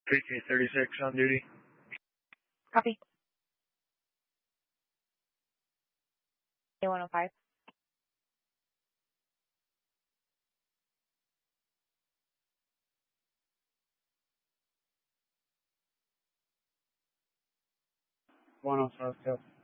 PK-36 on duty. Copy. A105. One oh five.